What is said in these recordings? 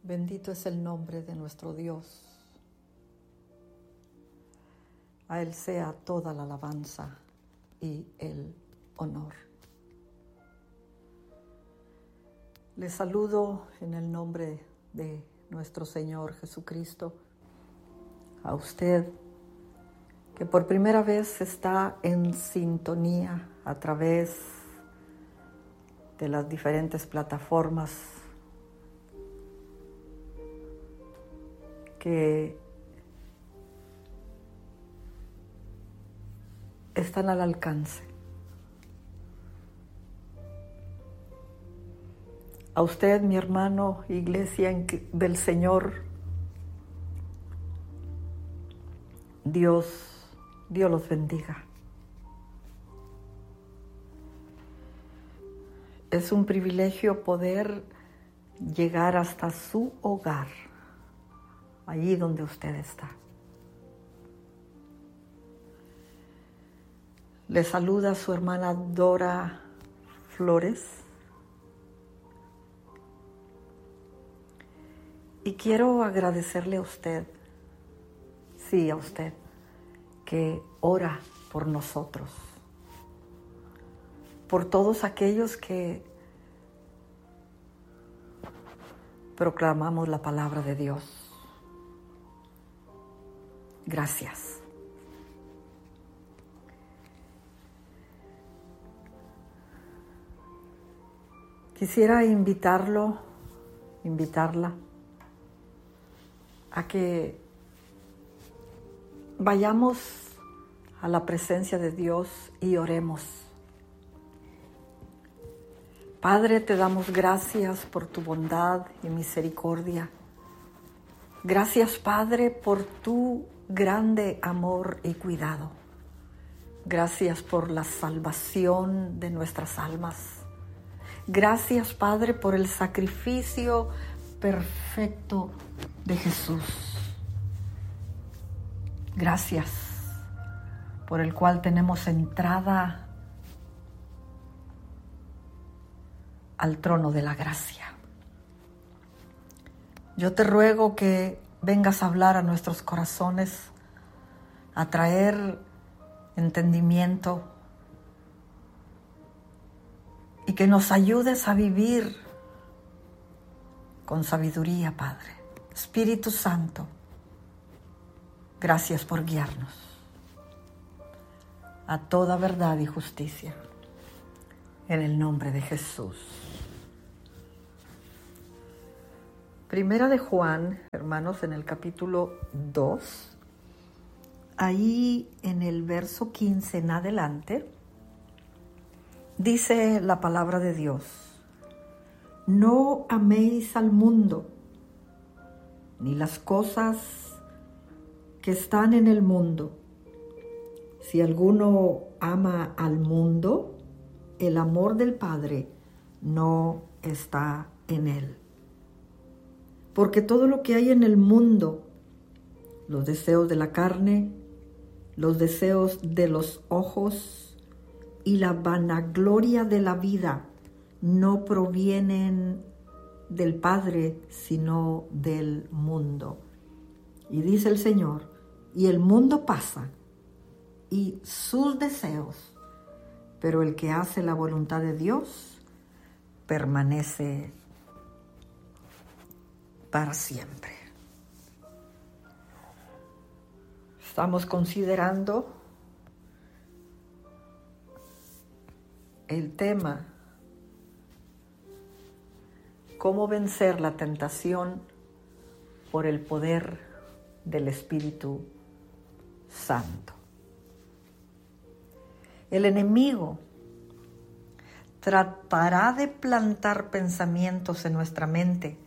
Bendito es el nombre de nuestro Dios. A Él sea toda la alabanza y el honor. Les saludo en el nombre de nuestro Señor Jesucristo. A usted que por primera vez está en sintonía a través de las diferentes plataformas que están al alcance. A usted, mi hermano, Iglesia del Señor, Dios los bendiga. Es un privilegio poder llegar hasta su hogar, allí donde usted está. Le saluda su hermana Dora Flores. Y quiero agradecerle a usted, sí, a usted, que ora por nosotros, por todos aquellos que proclamamos la palabra de Dios. Gracias. Quisiera invitarla a que vayamos a la presencia de Dios y oremos. Padre, te damos gracias por tu bondad y misericordia. Gracias, Padre, por tu grande amor y cuidado. Gracias por la salvación de nuestras almas. Gracias, Padre, por el sacrificio perfecto de Jesús. Gracias por el cual tenemos entrada al trono de la gracia. Yo te ruego que vengas a hablar a nuestros corazones, a traer entendimiento y que nos ayudes a vivir con sabiduría, Padre. Espíritu Santo, gracias por guiarnos a toda verdad y justicia. En el nombre de Jesús. Primera de Juan, hermanos, en el capítulo 2, ahí en el verso 15 en adelante, dice la palabra de Dios: no améis al mundo, ni las cosas que están en el mundo. Si alguno ama al mundo, el amor del Padre no está en él. Porque todo lo que hay en el mundo, los deseos de la carne, los deseos de los ojos y la vanagloria de la vida, no provienen del Padre, sino del mundo. Y dice el Señor, y el mundo pasa, y sus deseos, pero el que hace la voluntad de Dios permanece para siempre. Estamos considerando el tema: cómo vencer la tentación por el poder del Espíritu Santo. El enemigo tratará de plantar pensamientos en nuestra mente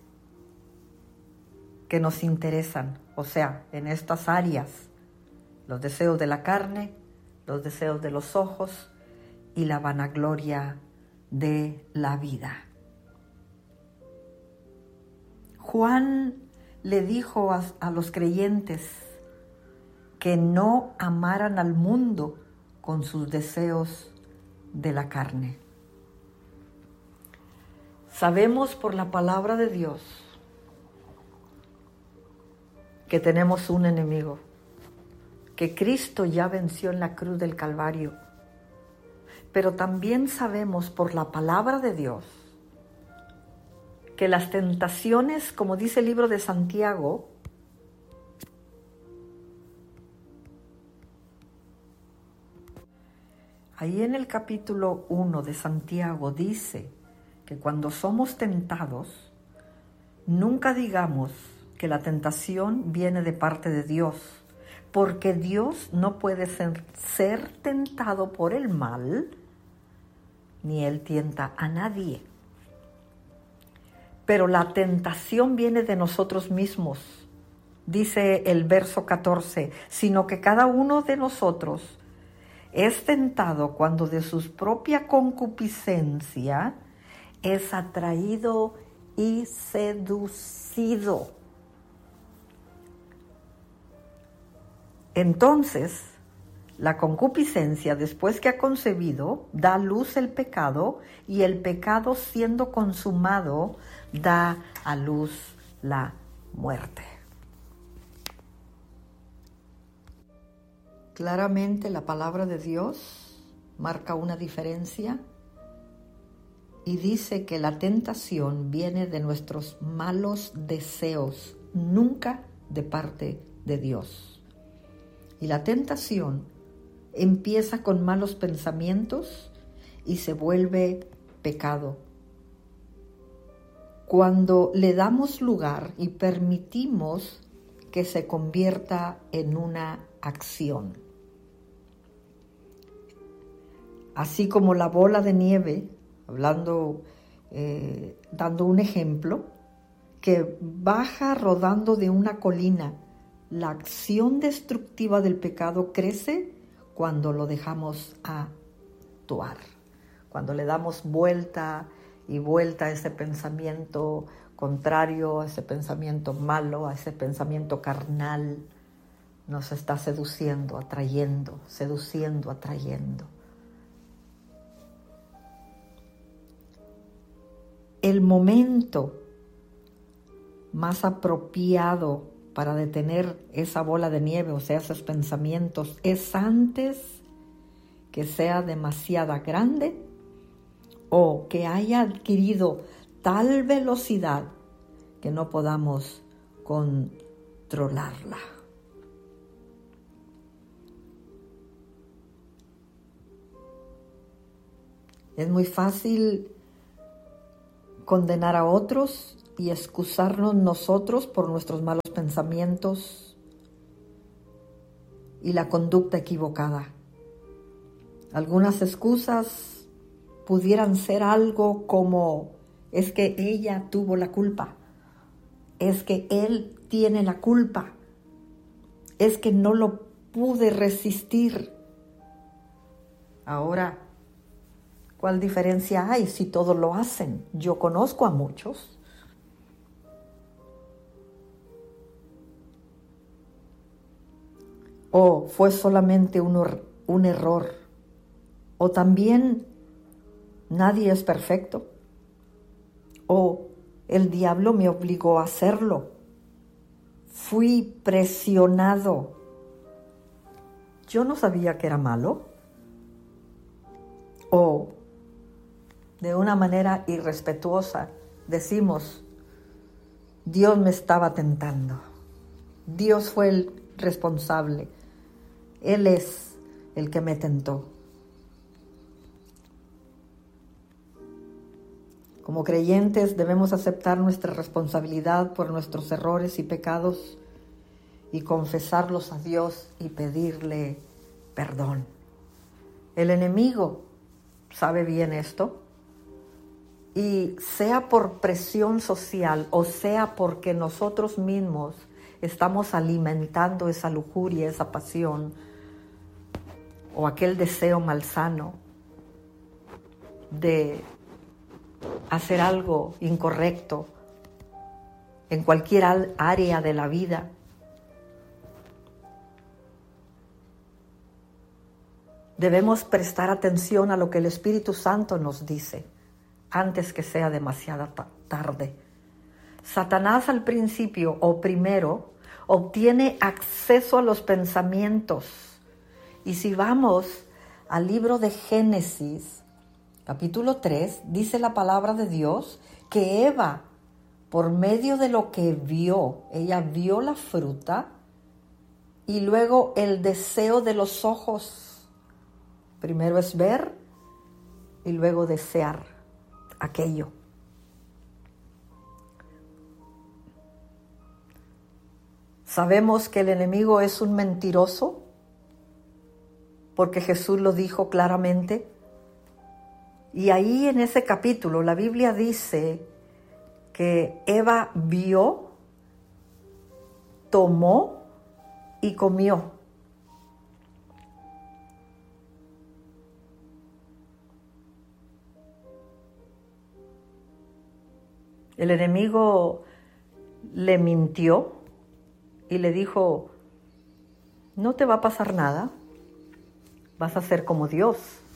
que nos interesan, o sea, en estas áreas, los deseos de la carne, los deseos de los ojos y la vanagloria de la vida. Juan le dijo a los creyentes que no amaran al mundo con sus deseos de la carne. Sabemos por la palabra de Dios que tenemos un enemigo, que Cristo ya venció en la cruz del Calvario. Pero también sabemos por la palabra de Dios que las tentaciones, como dice el libro de Santiago, ahí en el capítulo 1 de Santiago dice que cuando somos tentados, nunca digamos que la tentación viene de parte de Dios, porque Dios no puede ser tentado por el mal, ni Él tienta a nadie. Pero la tentación viene de nosotros mismos, dice el verso 14, sino que cada uno de nosotros es tentado cuando de su propia concupiscencia es atraído y seducido. Entonces, la concupiscencia, después que ha concebido, da a luz el pecado, y el pecado, siendo consumado, da a luz la muerte. Claramente la palabra de Dios marca una diferencia y dice que la tentación viene de nuestros malos deseos, nunca de parte de Dios. Y la tentación empieza con malos pensamientos y se vuelve pecado. Cuando le damos lugar y permitimos que se convierta en una acción. Así como la bola de nieve, dando un ejemplo, que baja rodando de una colina, la acción destructiva del pecado crece cuando lo dejamos actuar, cuando le damos vuelta y vuelta a ese pensamiento contrario, a ese pensamiento malo, a ese pensamiento carnal. Nos está seduciendo, atrayendo. El momento más apropiado para detener esa bola de nieve, o sea, esos pensamientos, es antes que sea demasiado grande o que haya adquirido tal velocidad que no podamos controlarla. Es muy fácil condenar a otros y excusarnos nosotros por nuestros malos pensamientos y la conducta equivocada. Algunas excusas pudieran ser algo como: es que ella tuvo la culpa, es que él tiene la culpa, es que no lo pude resistir. Ahora, ¿cuál diferencia hay si todos lo hacen? Yo conozco a muchos. O fue solamente un error. O también nadie es perfecto. O el diablo me obligó a hacerlo. Fui presionado. Yo no sabía que era malo. O de una manera irrespetuosa decimos: Dios me estaba tentando. Dios fue el responsable. Él es el que me tentó. Como creyentes debemos aceptar nuestra responsabilidad por nuestros errores y pecados y confesarlos a Dios y pedirle perdón. El enemigo sabe bien esto, y sea por presión social o sea porque nosotros mismos estamos alimentando esa lujuria, esa pasión o aquel deseo malsano de hacer algo incorrecto en cualquier área de la vida, debemos prestar atención a lo que el Espíritu Santo nos dice antes que sea demasiado tarde. Satanás al principio o primero obtiene acceso a los pensamientos. Y si vamos al libro de Génesis, capítulo 3, dice la palabra de Dios que Eva, por medio de lo que vio, ella vio la fruta y luego el deseo de los ojos. Primero es ver y luego desear aquello. Sabemos que el enemigo es un mentiroso porque Jesús lo dijo claramente. Y ahí en ese capítulo la Biblia dice que Eva vio, tomó y comió. El enemigo le mintió y le dijo, no te va a pasar nada, vas a ser como Dios.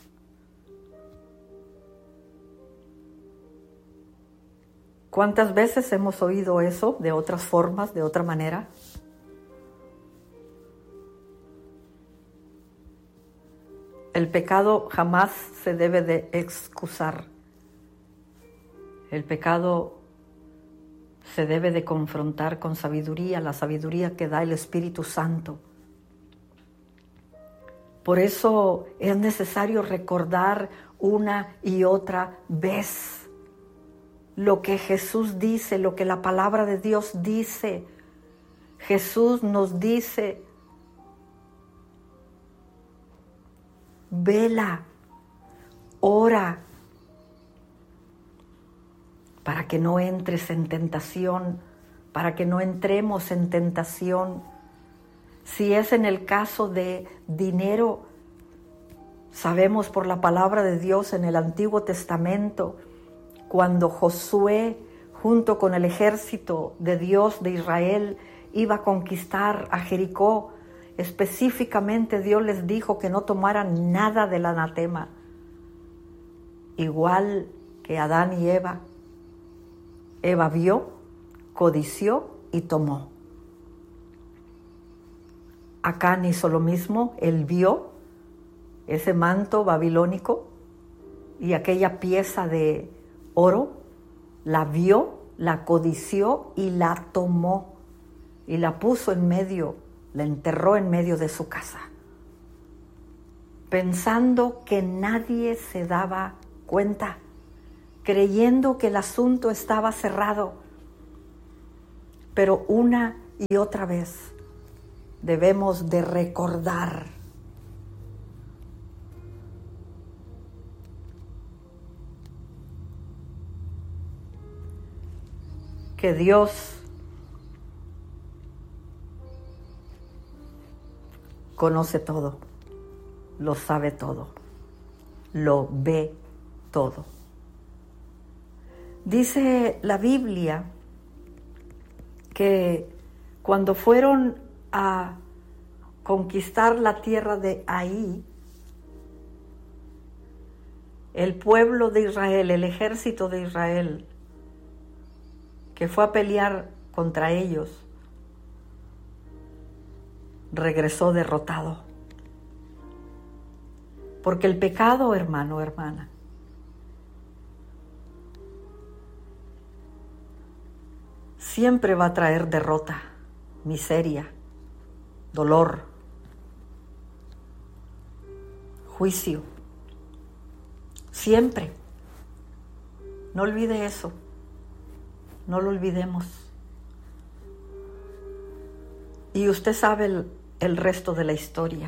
¿Cuántas veces hemos oído eso de otras formas, de otra manera? El pecado jamás se debe de excusar. El pecado se debe de confrontar con sabiduría, la sabiduría que da el Espíritu Santo. Por eso es necesario recordar una y otra vez lo que Jesús dice, lo que la palabra de Dios dice. Jesús nos dice, vela, ora, para que no entres en tentación, para que no entremos en tentación. Si es en el caso de dinero, sabemos por la palabra de Dios en el Antiguo Testamento, cuando Josué, junto con el ejército de Dios de Israel, iba a conquistar a Jericó, específicamente Dios les dijo que no tomaran nada del anatema. Igual que Adán y Eva. Eva vio, codició y tomó. Acán hizo lo mismo, él vio ese manto babilónico y aquella pieza de oro, la vio, la codició y la tomó y la puso en medio, la enterró en medio de su casa, pensando que nadie se daba cuenta, creyendo que el asunto estaba cerrado. Pero una y otra vez debemos de recordar que Dios conoce todo, lo sabe todo, lo ve todo. Dice la Biblia que cuando fueron a conquistar la tierra de Ahí, el pueblo de Israel, el ejército de Israel, que fue a pelear contra ellos, regresó derrotado. Porque el pecado, hermano, hermana, siempre va a traer derrota, miseria, dolor, juicio. Siempre. No olvide eso. No lo olvidemos. Y usted sabe el resto de la historia.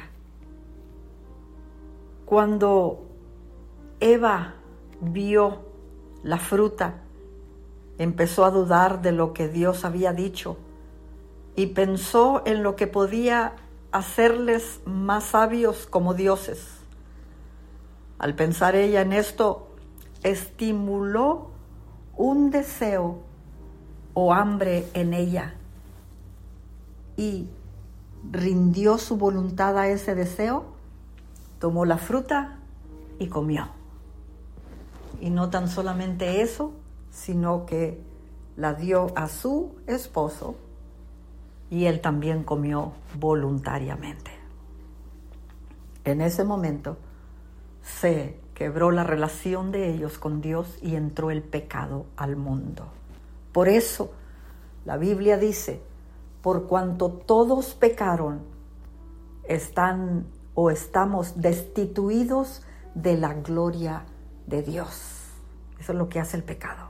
Cuando Eva vio la fruta, empezó a dudar de lo que Dios había dicho y pensó en lo que podía hacerles más sabios como dioses. Al pensar ella en esto, estimuló un deseo o hambre en ella y rindió su voluntad a ese deseo, tomó la fruta y comió. Y no tan solamente eso, sino que la dio a su esposo y él también comió voluntariamente. En ese momento se quebró la relación de ellos con Dios y entró el pecado al mundo. Por eso la Biblia dice, por cuanto todos pecaron, estamos destituidos de la gloria de Dios. Eso es lo que hace el pecado.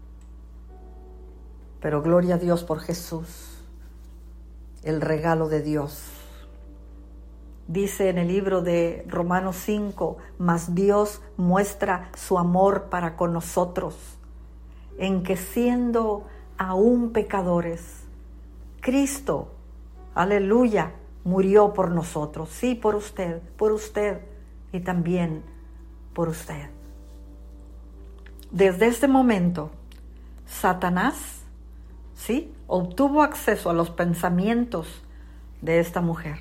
Pero gloria a Dios por Jesús, el regalo de Dios. Dice en el libro de Romanos 5, mas Dios muestra su amor para con nosotros, en que siendo aún pecadores, Cristo, aleluya, murió por nosotros. Sí, por usted y también por usted. Desde este momento, Satanás, ¿sí?, obtuvo acceso a los pensamientos de esta mujer.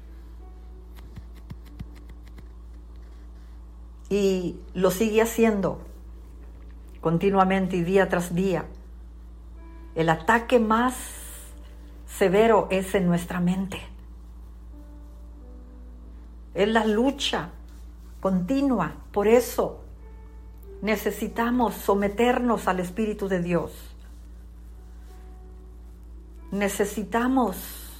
Y lo sigue haciendo continuamente y día tras día. El ataque más severo es en nuestra mente. Es la lucha continua. Por eso necesitamos someternos al Espíritu de Dios. Necesitamos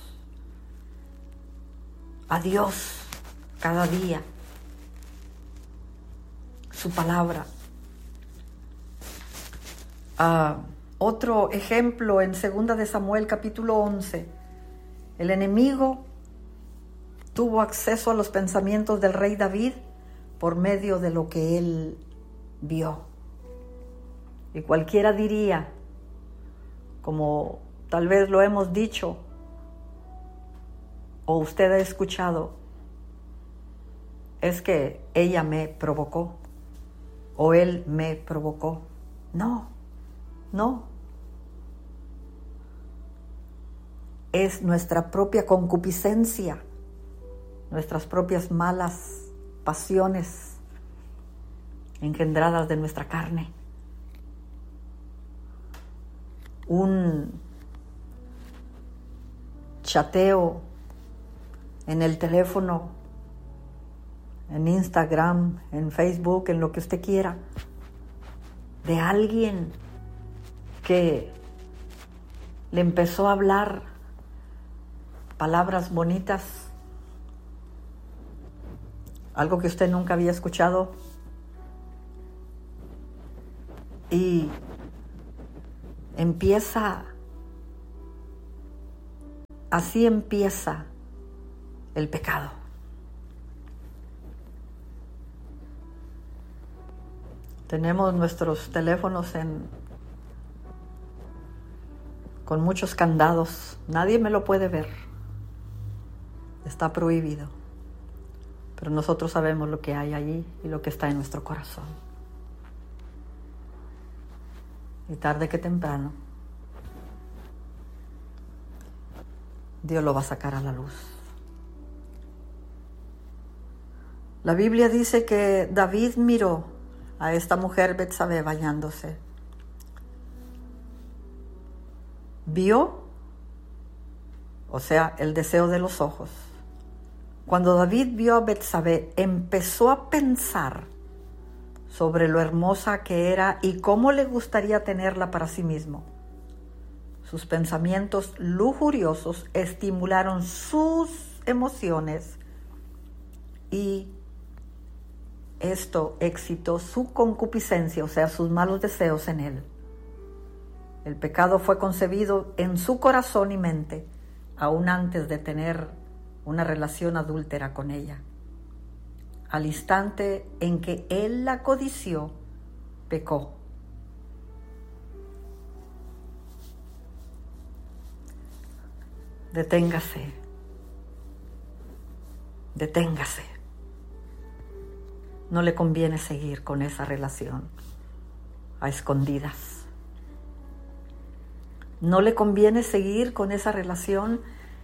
a Dios cada día. Su palabra. Otro ejemplo en 2 de Samuel capítulo 11. El enemigo tuvo acceso a los pensamientos del rey David por medio de lo que él vio. Y cualquiera diría, como tal vez lo hemos dicho o usted ha escuchado, es que ella me provocó o él me provocó. No. Es nuestra propia concupiscencia, nuestras propias malas pasiones engendradas de nuestra carne. Un chateo en el teléfono, en Instagram, en Facebook, en lo que usted quiera, de alguien que le empezó a hablar palabras bonitas, algo que usted nunca había escuchado, y así empieza el pecado. Tenemos nuestros teléfonos con muchos candados. Nadie me lo puede ver. Está prohibido. Pero nosotros sabemos lo que hay allí y lo que está en nuestro corazón. Y tarde que temprano, Dios lo va a sacar a la luz. La Biblia dice que David miró a esta mujer Betsabé bañándose. Vio, o sea, el deseo de los ojos. Cuando David vio a Betsabé, empezó a pensar sobre lo hermosa que era y cómo le gustaría tenerla para sí mismo. Sus pensamientos lujuriosos estimularon sus emociones y esto excitó su concupiscencia, o sea, sus malos deseos en él. El pecado fue concebido en su corazón y mente, aún antes de tener una relación adúltera con ella. Al instante en que él la codició, pecó. Deténgase. No le conviene seguir con esa relación a escondidas. No le conviene seguir con esa relación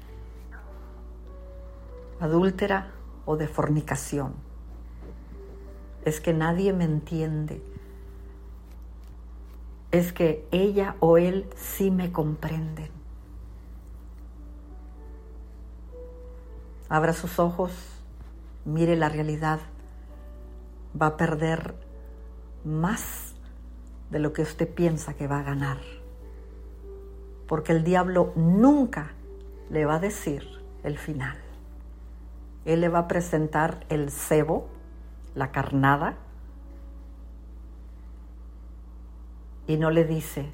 adúltera o de fornicación. Es que nadie me entiende. Es que ella o él sí me comprenden. Abra sus ojos, mire la realidad. Va a perder más de lo que usted piensa que va a ganar. Porque el diablo nunca le va a decir el final. Él le va a presentar el cebo, la carnada, y no le dice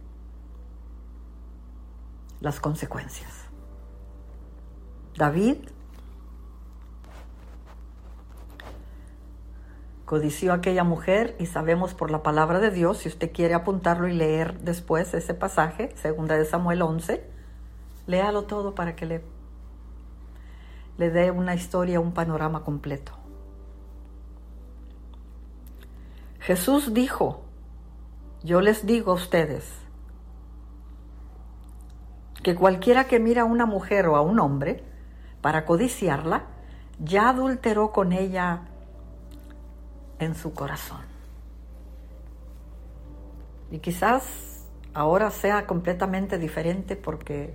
las consecuencias. David codició a aquella mujer y sabemos por la palabra de Dios, si usted quiere apuntarlo y leer después ese pasaje, 2 de Samuel 11, léalo todo para que le dé una historia, un panorama completo. Jesús dijo, yo les digo a ustedes, que cualquiera que mira a una mujer o a un hombre para codiciarla, ya adulteró con ella en su corazón. Y quizás ahora sea completamente diferente porque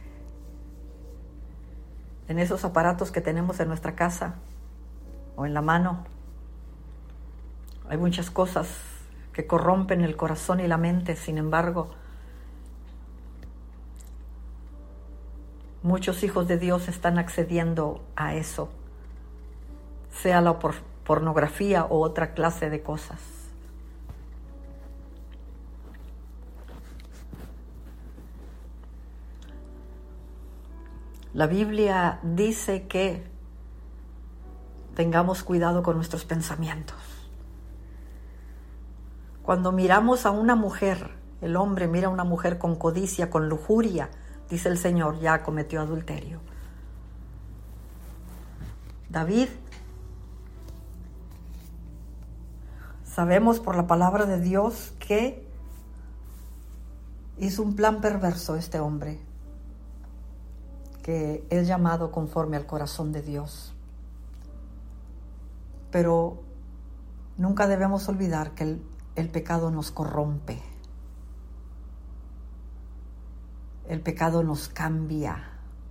en esos aparatos que tenemos en nuestra casa o en la mano hay muchas cosas que corrompen el corazón y la mente. Sin embargo, muchos hijos de Dios están accediendo a eso, sea la pornografía o otra clase de cosas. La Biblia dice que tengamos cuidado con nuestros pensamientos. Cuando miramos a una mujer, el hombre mira a una mujer con codicia, con lujuria, dice el Señor, ya cometió adulterio. David, sabemos por la palabra de Dios que hizo un plan perverso este hombre, que es llamado conforme al corazón de Dios. Pero nunca debemos olvidar que el pecado nos corrompe. El pecado nos cambia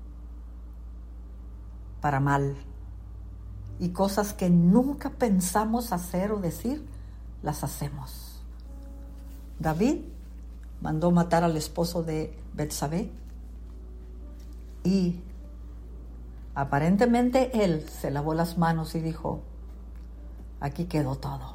para mal. Y cosas que nunca pensamos hacer o decir, las hacemos. David mandó matar al esposo de Betsabé y aparentemente él se lavó las manos y dijo, aquí quedó todo.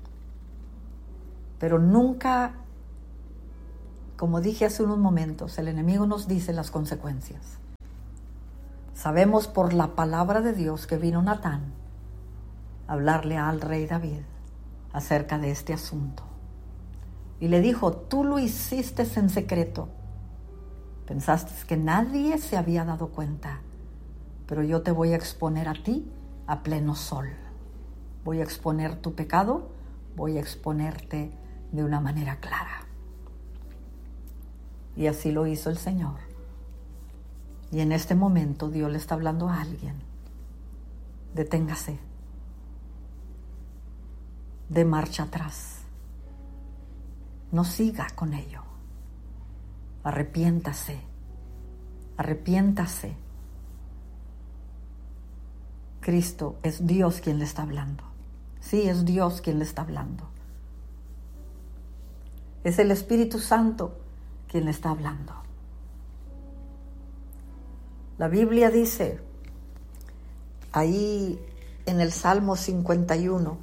Pero nunca, como dije hace unos momentos, el enemigo nos dice las consecuencias. Sabemos por la palabra de Dios que vino Natán a hablarle al rey David acerca de este asunto. Y le dijo, tú lo hiciste en secreto. Pensaste que nadie se había dado cuenta, pero yo te voy a exponer a ti a pleno sol. Voy a exponer tu pecado, voy a exponerte de una manera clara. Y así lo hizo el Señor. Y en este momento Dios le está hablando a alguien. Deténgase. De marcha atrás. No siga con ello. Arrepiéntase. Arrepiéntase. Cristo es Dios quien le está hablando. Sí, es Dios quien le está hablando. Es el Espíritu Santo quien le está hablando. La Biblia dice, ahí en el Salmo 51,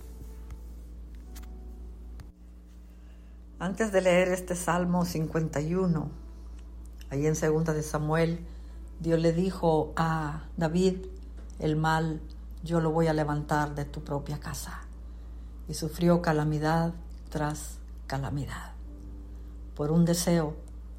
antes de leer este Salmo 51, ahí en 2 de Samuel, Dios le dijo a David, el mal yo lo voy a levantar de tu propia casa. Y sufrió calamidad tras calamidad, por un deseo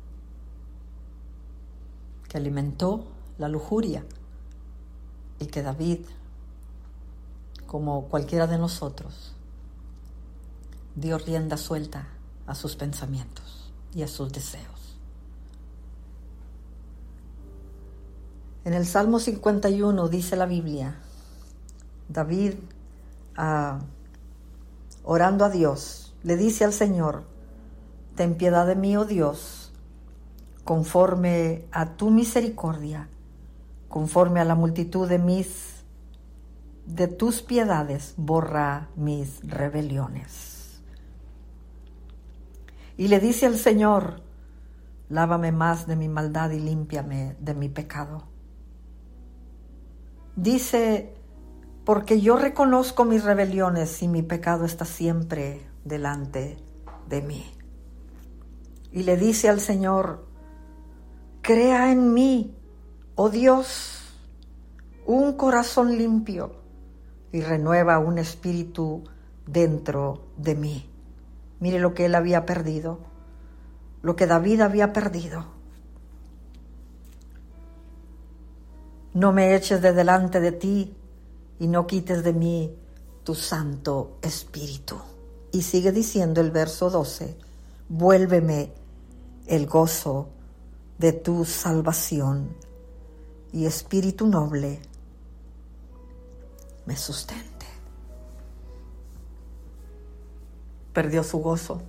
que alimentó la lujuria y que David, como cualquiera de nosotros, dio rienda suelta a sus pensamientos y a sus deseos. En el Salmo 51 dice la Biblia, David, orando a Dios, le dice al Señor, ten piedad de mí, oh Dios, conforme a tu misericordia, conforme a la multitud de tus piedades, borra mis rebeliones. Y le dice al Señor: lávame más de mi maldad y límpiame de mi pecado. Dice: porque yo reconozco mis rebeliones y mi pecado está siempre delante de mí. Y le dice al Señor: crea en mí, oh Dios, un corazón limpio y renueva un espíritu dentro de mí. Mire lo que él había perdido, lo que David había perdido. No me eches de delante de ti y no quites de mí tu Santo Espíritu. Y sigue diciendo el verso 12: vuélveme el gozo de tu salvación y espíritu noble me sustente. Perdió su gozo.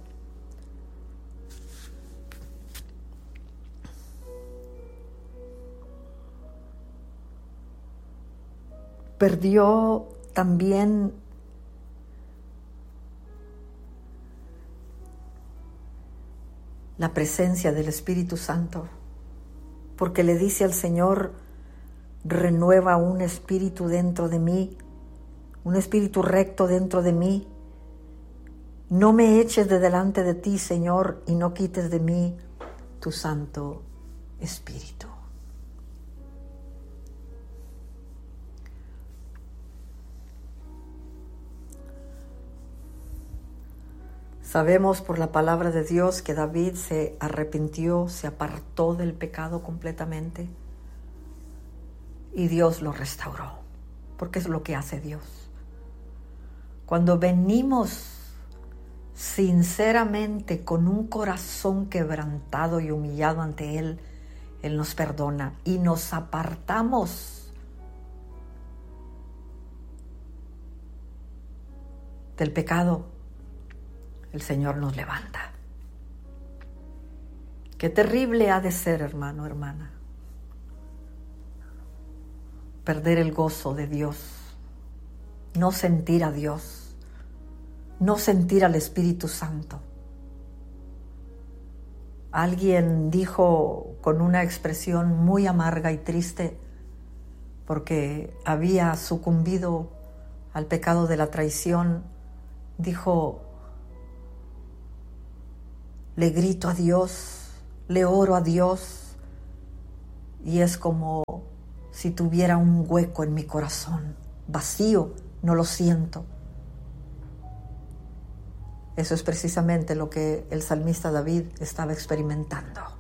Perdió también la presencia del Espíritu Santo, porque le dice al Señor: renueva un espíritu dentro de mí, un espíritu recto dentro de mí. No me eches de delante de ti, Señor, y no quites de mí tu Santo Espíritu. Sabemos por la palabra de Dios que David se arrepintió, se apartó del pecado completamente y Dios lo restauró, porque es lo que hace Dios. Cuando venimos sinceramente con un corazón quebrantado y humillado ante Él, Él nos perdona y nos apartamos del pecado. El Señor nos levanta. Qué terrible ha de ser, hermano, hermana, perder el gozo de Dios, no sentir a Dios, no sentir al Espíritu Santo. Alguien dijo con una expresión muy amarga y triste, porque había sucumbido al pecado de la traición, dijo: le grito a Dios, le oro a Dios, y es como si tuviera un hueco en mi corazón, vacío, no lo siento. Eso es precisamente lo que el salmista David estaba experimentando.